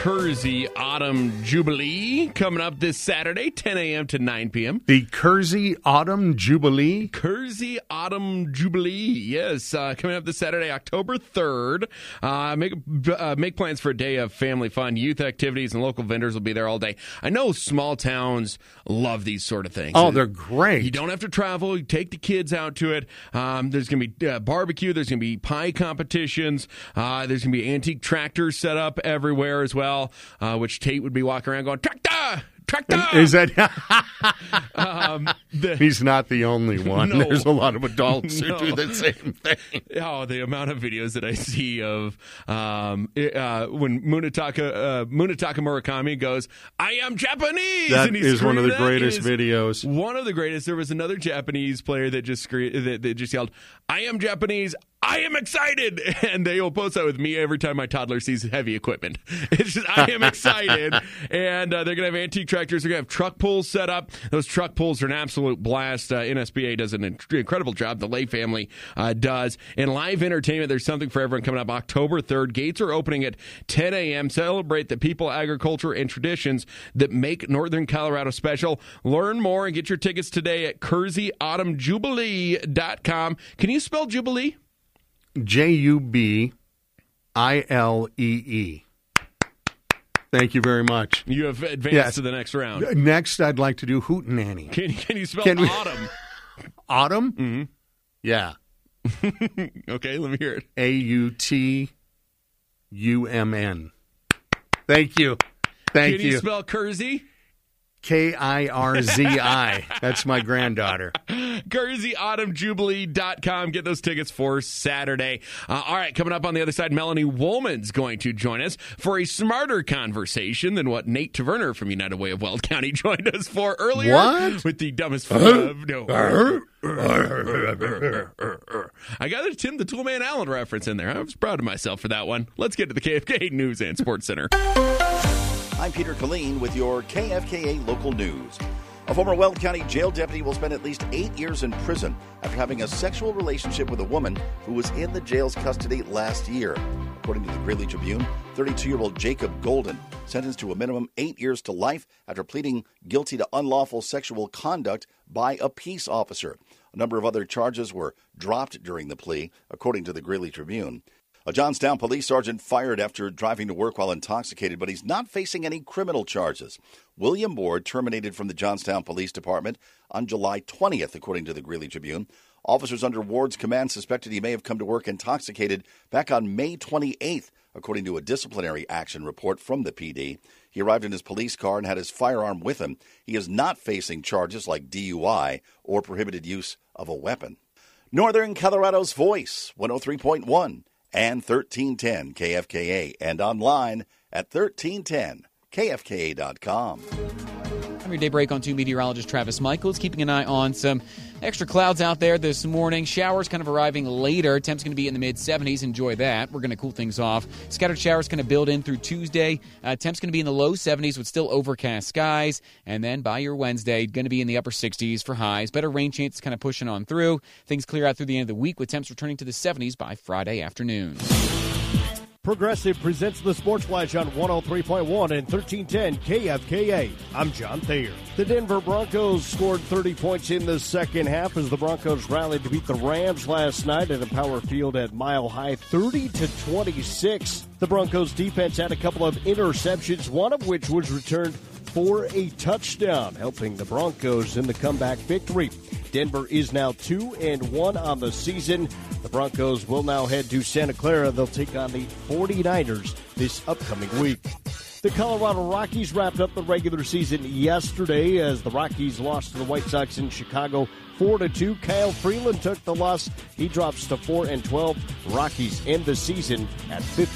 Kersey Autumn Jubilee coming up this Saturday, 10 a.m. to 9 p.m. The Kersey Autumn Jubilee? Kersey Autumn Jubilee, yes. Coming up this Saturday, October 3rd. Make plans for a day of family fun, youth activities, and local vendors will be there all day. I know small towns love these sort of things. Oh, they're great. You don't have to travel. You take the kids out to it. There's going to be barbecue. There's going to be pie competitions. There's going to be antique tractors set up everywhere as well, which Tate would be walking around going, tractor! Tractor! Is that? He's not the only one. No. There's a lot of adults who do the same thing. Oh, the amount of videos that I see of when Munetaka Murakami goes, "I am Japanese." That and is one of the that greatest videos. One of the greatest. There was another Japanese player that just that just yelled, "I am Japanese. I am excited," and they will post that with me every time my toddler sees heavy equipment. It's just, I am excited, and they're going to have antique tractors. They're going to have truck pulls set up. Those truck pulls are an absolute blast. NSBA does an incredible job. The Lay family does. In live entertainment, there's something for everyone coming up October 3rd. Gates are opening at 10 a.m. Celebrate the people, agriculture, and traditions that make Northern Colorado special. Learn more and get your tickets today at KerseyAutumnJubilee.com. Can you spell Jubilee? Jubilee. Thank you very much. You have advanced to the next round. Next, I'd like to do Hootenanny. Can you spell autumn? Autumn? Mm-hmm. Yeah. Okay, let me hear it. AUTUMN. Thank you. Thank you. Can you spell Kersey? KIRZI. That's my granddaughter. KerseyAutumnJubilee.com. Get those tickets for Saturday. All right, coming up on the other side, Melanie Woolman's going to join us for a smarter conversation than what Nate Taverner from United Way of Weld County joined us for earlier. What? With the dumbest fun. I got a Tim the Toolman Allen reference in there. I was proud of myself for that one. Let's get to the KFK News and Sports Center. I'm Peter Killeen with your KFKA local news. A former Weld County jail deputy will spend at least 8 years in prison after having a sexual relationship with a woman who was in the jail's custody last year. According to the Greeley Tribune, 32-year-old Jacob Golden sentenced to a minimum 8 years to life after pleading guilty to unlawful sexual conduct by a peace officer. A number of other charges were dropped during the plea, according to the Greeley Tribune. A Johnstown police sergeant fired after driving to work while intoxicated, but he's not facing any criminal charges. William Ward terminated from the Johnstown Police Department on July 20th, according to the Greeley Tribune. Officers under Ward's command suspected he may have come to work intoxicated back on May 28th, according to a disciplinary action report from the PD. He arrived in his police car and had his firearm with him. He is not facing charges like DUI or prohibited use of a weapon. Northern Colorado's Voice, 103.1. and 1310 KFKA, and online at 1310KFKA.com. I'm your daybreak on 2 meteorologist Travis Michaels, keeping an eye on some extra clouds out there this morning. Showers kind of arriving later. Temps going to be in the mid-70s. Enjoy that. We're going to cool things off. Scattered showers going to build in through Tuesday. Temps going to be in the low 70s with still overcast skies. And then by your Wednesday, going to be in the upper 60s for highs. Better rain chances kind of pushing on through. Things clear out through the end of the week with temps returning to the 70s by Friday afternoon. Progressive presents the Sports Flash on 103.1 and 1310 KFKA. I'm John Thayer. The Denver Broncos scored 30 points in the second half as the Broncos rallied to beat the Rams last night at Empower Field at Mile High 30-26. The Broncos defense had a couple of interceptions, one of which was returned for a touchdown, helping the Broncos in the comeback victory. Denver is now 2-1 on the season. The Broncos will now head to Santa Clara. They'll take on the 49ers this upcoming week. The Colorado Rockies wrapped up the regular season yesterday as the Rockies lost to the White Sox in Chicago 4-2. Kyle Freeland took the loss. He drops to 4-12. Rockies end the season at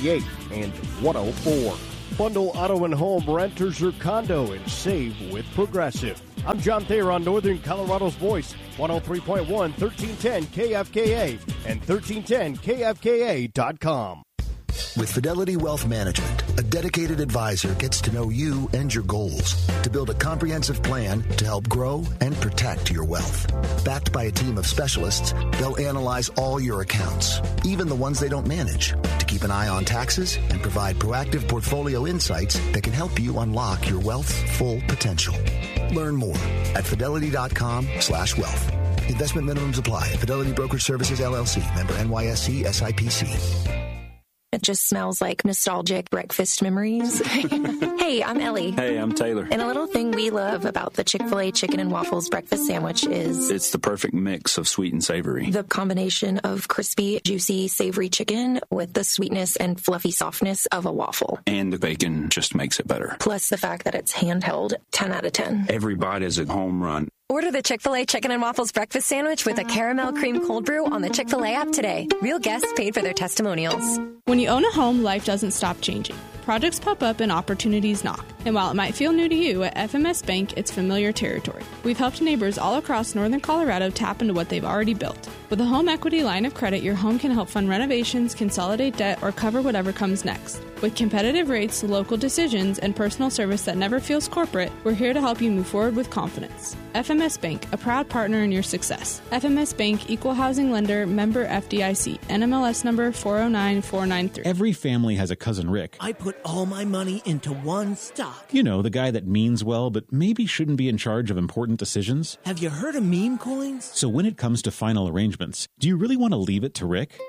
58-104. Bundle auto and home, renters or condo, and save with Progressive. I'm John Thayer on Northern Colorado's Voice, 103.1, 1310 KFKA, and 1310KFKA.com. With Fidelity Wealth Management, A dedicated advisor gets to know you and your goals to build a comprehensive plan to help grow and protect your wealth. Backed by a team of specialists, they'll analyze all your accounts, even the ones they don't manage, to keep an eye on taxes and provide proactive portfolio insights that can help you unlock your wealth's full potential. Learn more at fidelity.com/wealth. Investment minimums apply. Fidelity Brokerage Services, LLC. Member NYSE SIPC. It just smells like nostalgic breakfast memories. Hey, I'm Ellie. Hey, I'm Taylor. And a little thing we love about the Chick-fil-A chicken and waffles breakfast sandwich is it's the perfect mix of sweet and savory. The combination of crispy, juicy, savory chicken with the sweetness and fluffy softness of a waffle. And the bacon just makes it better. Plus the fact that it's handheld, 10 out of 10. Every bite is a home run. Order the Chick-fil-A Chicken and Waffles Breakfast Sandwich with a caramel cream cold brew on the Chick-fil-A app today. Real guests paid for their testimonials. When you own a home, life doesn't stop changing. Projects pop up and opportunities knock. And while it might feel new to you, at FMS Bank, it's familiar territory. We've helped neighbors all across northern Colorado tap into what they've already built. With a home equity line of credit, your home can help fund renovations, consolidate debt, or cover whatever comes next. With competitive rates, local decisions, and personal service that never feels corporate, we're here to help you move forward with confidence. FMS Bank, a proud partner in your success. FMS Bank, Equal Housing Lender, member FDIC, NMLS number 409493. Every family has a cousin Rick. I put all my money into one stock. You know, the guy that means well, but maybe shouldn't be in charge of important decisions. Have you heard of meme coins? So when it comes to final arrangements, do you really want to leave it to Rick?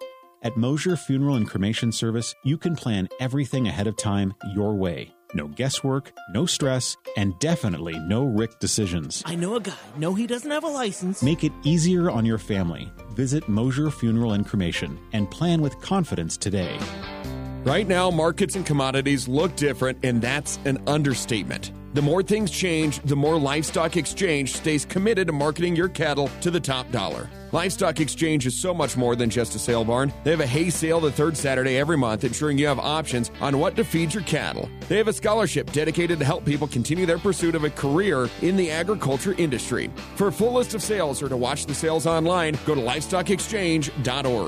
At Mosier Funeral and Cremation Service, you can plan everything ahead of time your way. No guesswork, no stress, and definitely no Rick decisions. I know a guy. No, he doesn't have a license. Make it easier on your family. Visit Mosier Funeral and Cremation and plan with confidence today. Right now, markets and commodities look different, and that's an understatement. The more things change, the more Livestock Exchange stays committed to marketing your cattle to the top dollar. Livestock Exchange is so much more than just a sale barn. They have a hay sale the third Saturday every month, ensuring you have options on what to feed your cattle. They have a scholarship dedicated to help people continue their pursuit of a career in the agriculture industry. For a full list of sales or to watch the sales online, go to livestockexchange.org.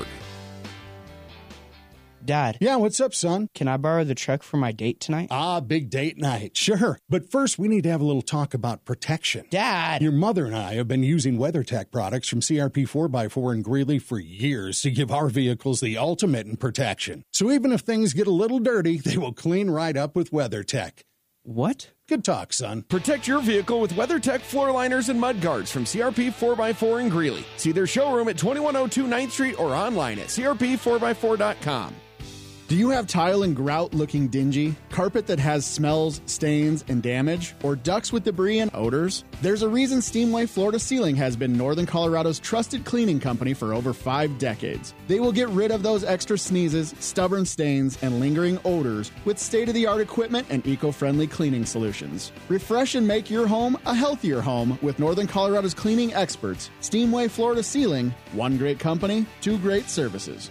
Dad. Yeah, what's up, son? Can I borrow the truck for my date tonight? Ah, big date night. Sure. But first, we need to have a little talk about protection. Dad! Your mother and I have been using WeatherTech products from CRP 4x4 in Greeley for years to give our vehicles the ultimate in protection. So even if things get a little dirty, they will clean right up with WeatherTech. What? Good talk, son. Protect your vehicle with WeatherTech floor liners and mud guards from CRP 4x4 in Greeley. See their showroom at 2102 9th Street or online at crp4x4.com. Do you have tile and grout looking dingy, carpet that has smells, stains, and damage, or ducts with debris and odors? There's a reason Steamway Floor to Ceiling has been Northern Colorado's trusted cleaning company for over 5 decades. They will get rid of those extra sneezes, stubborn stains, and lingering odors with state-of-the-art equipment and eco-friendly cleaning solutions. Refresh and make your home a healthier home with Northern Colorado's cleaning experts. Steamway Floor to Ceiling, one great company, 2 great services.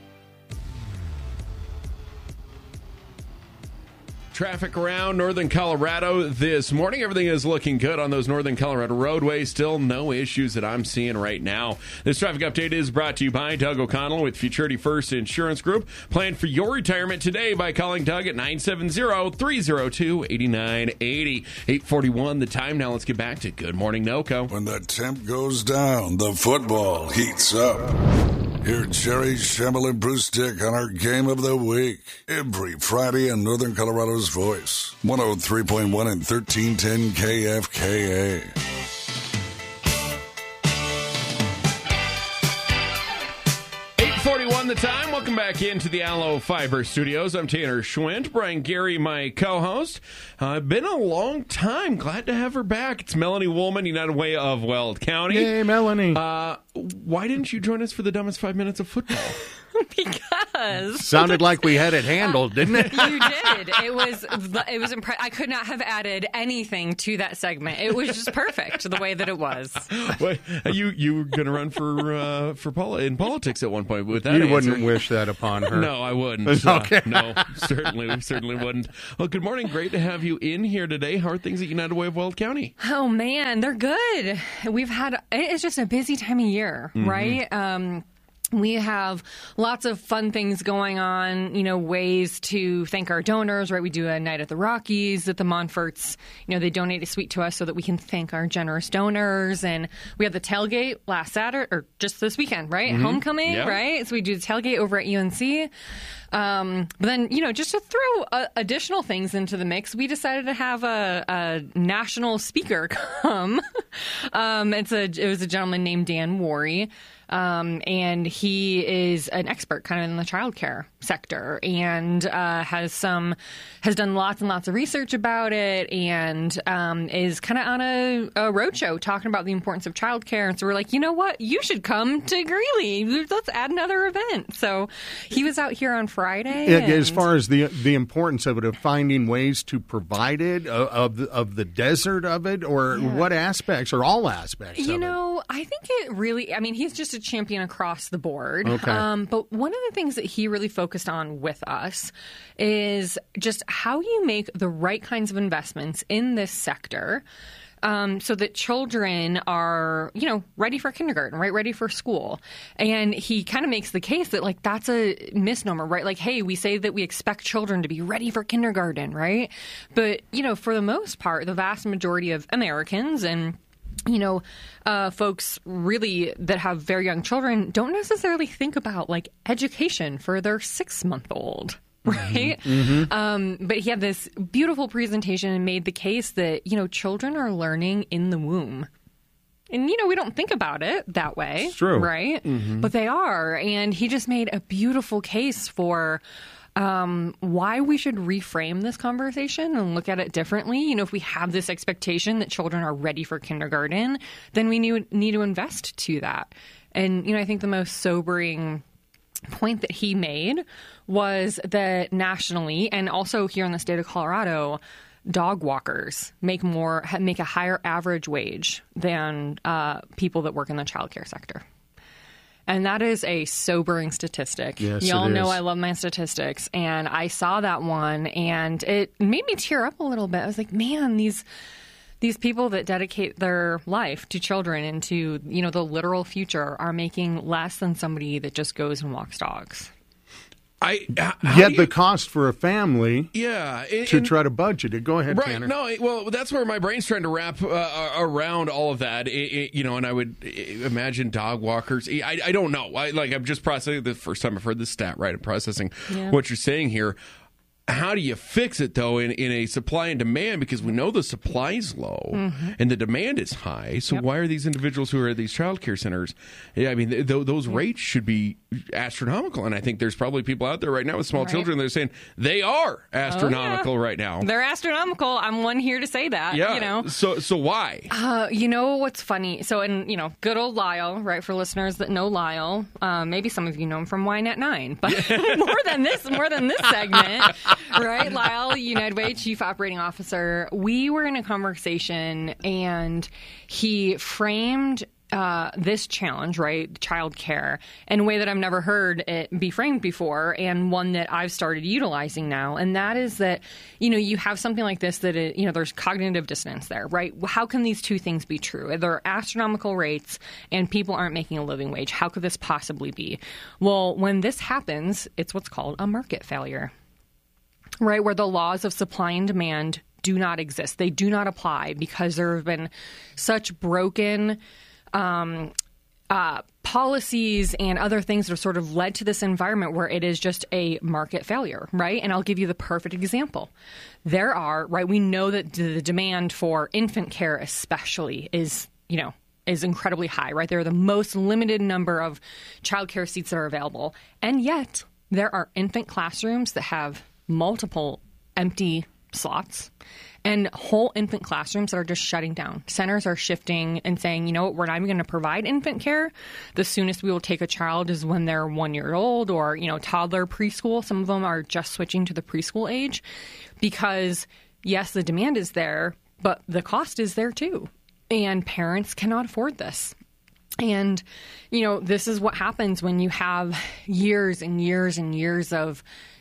Traffic around northern Colorado this morning. Everything is looking good on those northern Colorado roadways. Still no issues that I'm seeing right now. This traffic update is brought to you by Doug O'Connell with Futurity First Insurance Group. Plan for your retirement today by calling Doug at 970-302-8980. 8:41 the time. Now let's get back to Good Morning NOCO. When the temp goes down, the football heats up. Hear Jerry Schemmel and Bruce Dick on our Game of the Week every Friday on Northern Colorado's Voice. 103.1 and 1310 KFKA. The time. Welcome back into the Allo Fiber Studios. I'm Tanner Schwint. Brian Gary, my co-host. Been a long time. Glad to have her back. It's Melanie Woolman, United Way of Weld County. Hey, Melanie. Why didn't you join us for the dumbest 5 minutes of football? Because sounded like we had it handled, didn't it? You did. It was I could not have added anything to that segment. It was just perfect the way that it was. Well, you were going to run for in politics at one point with that. You answer. Wouldn't wish that upon her. No, I wouldn't. Okay. No, certainly wouldn't. Well, good morning. Great to have you in here today. How are things at United Way of Weld County? Oh man, they're good. It's just a busy time of year, right? We have lots of fun things going on, ways to thank our donors, right? We do a night at the Rockies at the Montforts. They donate a suite to us so that we can thank our generous donors. And we had the tailgate last Saturday, or just this weekend, right? Mm-hmm. Homecoming, yep. right? So we do the tailgate over at UNC. But then, just to throw additional things into the mix, we decided to have a national speaker come. It was a gentleman named Dan Worry. And he is an expert kind of in the childcare sector and has done lots and lots of research about it and is kind of on a roadshow talking about the importance of childcare. And so we're like, you know what? You should come to Greeley. Let's add another event. So he was out here on Friday. As far as the importance of it, of finding ways to provide it, of the desert of it, or what aspects, or all aspects of it? I think it really, he's just a champion across the board. Okay. But one of the things that he really focused on with us is just how you make the right kinds of investments in this sector so that children are, ready for kindergarten, right? Ready for school. And he kind of makes the case that, that's a misnomer, right? Hey, we say that we expect children to be ready for kindergarten, right? But, for the most part, the vast majority of Americans and folks really that have very young children don't necessarily think about education for their 6-month-old. Right. Mm-hmm. But he had this beautiful presentation and made the case that, children are learning in the womb. And, we don't think about it that way. It's true. Right. Mm-hmm. But they are. And he just made a beautiful case for why we should reframe this conversation and look at it differently. If we have this expectation that children are ready for kindergarten, then we need to invest to that. And, I think the most sobering point that he made was that nationally and also here in the state of Colorado, dog walkers make a higher average wage than people that work in the childcare sector. And that is a sobering statistic. Yes, Y'all it know is. I love my statistics. And I saw that one, and it made me tear up a little bit. I was like, man, these people that dedicate their life to children and to, the literal future are making less than somebody that just goes and walks dogs. Yet the cost for a family to try to budget it. Go ahead, right, Tanner. No, well, that's where my brain's trying to wrap around all of that. And I would imagine dog walkers. I don't know. I'm just processing the first time I've heard this stat, right? I'm processing what you're saying here. How do you fix it, though, in a supply and demand? Because we know the supply's low and the demand is high. So why are these individuals who are at these child care centers, those rates should be astronomical. And I think there's probably people out there right now with small children that are saying they are astronomical right now. They're astronomical. I'm one here to say that. Yeah. So why? What's funny? So, good old Lyle, right? For listeners that know Lyle, maybe some of you know him from Wine at 9, but more than this segment. Right, Lyle, United Way Chief Operating Officer. We were in a conversation, and he framed this challenge, right, child care, in a way that I've never heard it be framed before, and one that I've started utilizing now. And that is that, you have something like this that, there's cognitive dissonance there, right? How can these two things be true? There are astronomical rates, and people aren't making a living wage. How could this possibly be? Well, when this happens, it's what's called a market failure. Right, where the laws of supply and demand do not exist. They do not apply because there have been such broken policies and other things that have sort of led to this environment where it is just a market failure, right? And I'll give you the perfect example. We know that the demand for infant care especially is incredibly high, right? There are the most limited number of childcare seats that are available. And yet there are infant classrooms that have multiple empty slots and whole infant classrooms that are just shutting down. Centers are shifting and saying, we're not even going to provide infant care. The soonest we will take a child is when they're 1 year old or, toddler preschool. Some of them are just switching to the preschool age because, yes, the demand is there, but the cost is there too. And parents cannot afford this. And, this is what happens when you have years and years and years of,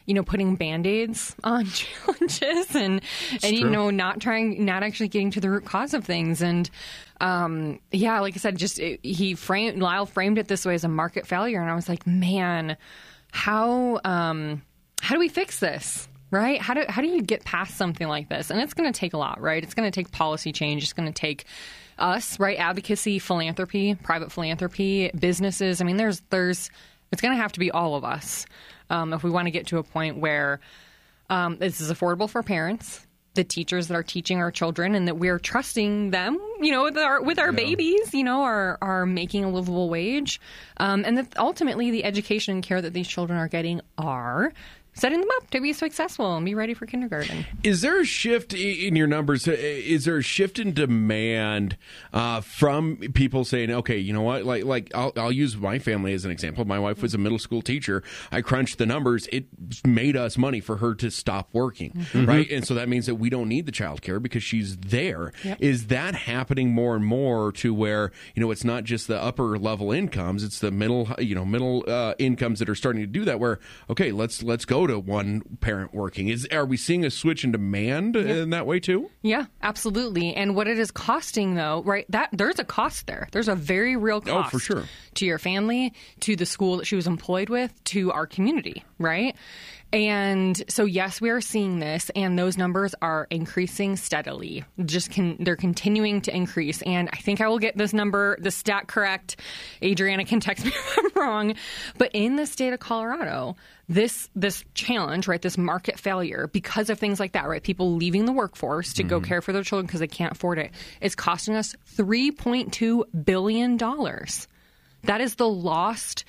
putting Band-Aids on challenges and not actually getting to the root cause of things. And like I said, Lyle framed it this way as a market failure. And I was like, man, how do we fix this? Right? How do you get past something like this? And it's going to take a lot, right? It's going to take policy change. It's going to take us, right? Advocacy, philanthropy, private philanthropy, businesses. I mean, it's going to have to be all of us if we want to get to a point where this is affordable for parents, the teachers that are teaching our children, and that we're trusting them, with our babies, are making a livable wage, and that ultimately the education and care that these children are getting are setting them up to be successful and be ready for kindergarten. Is there a shift in your numbers? Is there a shift in demand from people saying, okay, you know what, like I'll use my family as an example. My wife was a middle school teacher. I crunched the numbers. It made us money for her to stop working, right? And so that means that we don't need the child care because she's there. Yep. Is that happening more and more to where, it's not just the upper level incomes, it's the middle incomes that are starting to do that, where, okay, let's go to one parent working. Are we seeing a switch in demand in that way too? Yeah, absolutely. And what it is costing, though, right? There's a cost there. There's a very real cost. Oh, for sure. To your family, to the school that she was employed with, to our community, right? And so, yes, we are seeing this, and those numbers are increasing steadily. They're continuing to increase. And I think I will get the stat correct. Adriana can text me if I'm wrong. But in the state of Colorado, this challenge, right, this market failure, because of things like that, right, people leaving the workforce to go care for their children because they can't afford it, is costing us $3.2 billion. That is the lost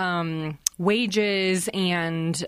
wages and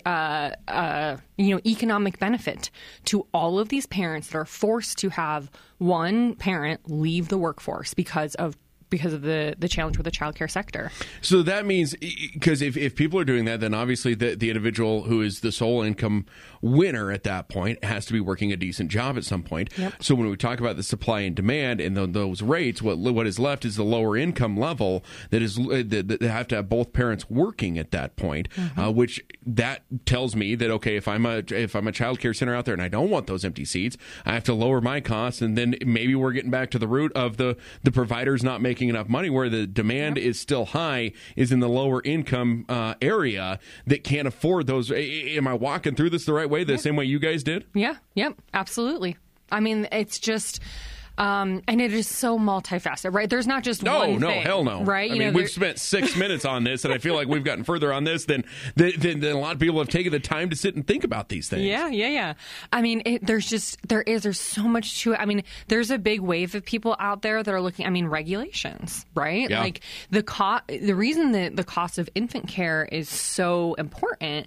economic benefit to all of these parents that are forced to have one parent leave the workforce because of the challenge with the childcare sector. So that means, because if people are doing that, then obviously the individual who is the sole income winner at that point has to be working a decent job at some point. Yep. So when we talk about the supply and demand and those rates, what is left is the lower income level that have to have both parents working at that point, which that tells me that, okay, if I'm a childcare center out there and I don't want those empty seats, I have to lower my costs, and then maybe we're getting back to the root of the providers not making enough money, where the demand is still high, is in the lower income area that can't afford those. Am I walking through this the right way, the same way you guys did? Yeah, yep, absolutely. I mean, it's just... and it is so multifaceted, right? There's not just one thing. No, hell no. Right? I mean, we've spent 6 minutes on this, and I feel like we've gotten further on this than a lot of people have taken the time to sit and think about these things. Yeah. I mean, there's so much to it. I mean, there's a big wave of people out there that are looking, regulations, right? Yeah. Like the reason that the cost of infant care is so important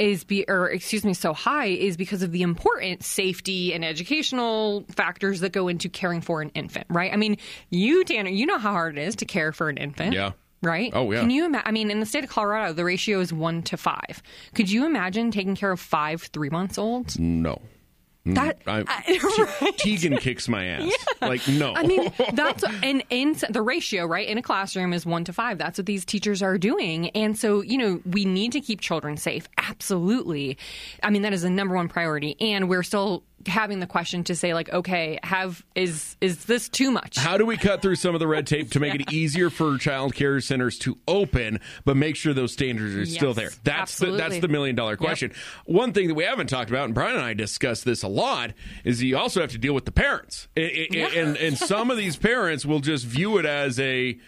so high is because of the important safety and educational factors that go into caring for an infant, right? I mean, Tanner, you know how hard it is to care for an infant. Yeah. Right? Oh, yeah. Can you imagine? I mean, in the state of Colorado, the ratio is 1 to 5. Could you imagine taking care of 5 3-month-olds? No. Right? Tegan kicks my ass. Yeah. Like, no. I mean, that's in the ratio, right? In a classroom is 1 to 5. That's what these teachers are doing. And so, we need to keep children safe. Absolutely. I mean, that is the number one priority. And we're still having the question to say, like, okay, is this too much? How do we cut through some of the red tape to make it easier for child care centers to open, but make sure those standards are still there? That's the $1 million question. Yep. One thing that we haven't talked about, and Brian and I discussed this a lot, is you also have to deal with the parents. And some of these parents will just view it as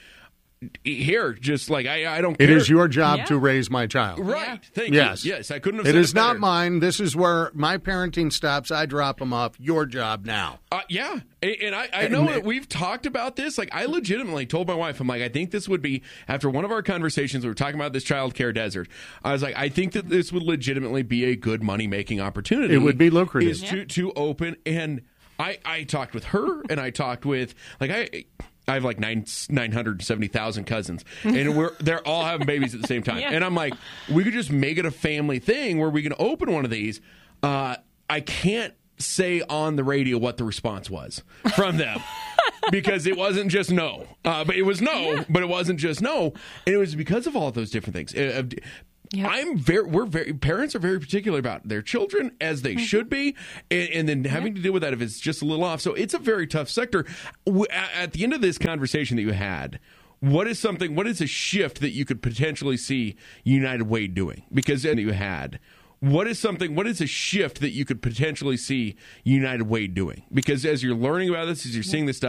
just like, I don't care. It is your job to raise my child. Right. Thank you. Yes, I couldn't have said it is better. not mine. This is where my parenting stops. I drop them off. Your job now. Yeah. And I know that we've talked about this. Like, I legitimately told my wife, I'm like, I think this would be, after one of our conversations, we were talking about this child care desert. I was like, I think that this would legitimately be a good money-making opportunity. It would be lucrative. Is to open. And I talked with her, and I talked with, I have like 970,000 cousins, and they're all having babies at the same time. Yeah. And I'm like, we could just make it a family thing where we can open one of these. I can't say on the radio what the response was from them because it wasn't just no, but it was no, but it wasn't just no. And it was because of all of those different things. Parents are very particular about their children, as they should be, and then having to deal with that if it's just a little off. So it's a very tough sector. At the end of this conversation that you had, what is a shift that you could potentially see United Way doing? Because what is a shift that you could potentially see United Way doing? Because as you're learning about this, as you're seeing this stuff,